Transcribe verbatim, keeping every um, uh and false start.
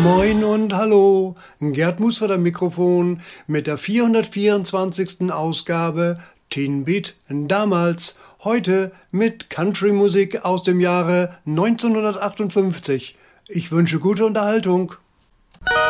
Moin und hallo, Gerd Muß vor dem Mikrofon mit der vierhundertvierundzwanzigsten Ausgabe Teen Beat damals, heute mit Country-Musik aus dem Jahre neunzehnhundertachtundfünfzig. Ich wünsche gute Unterhaltung.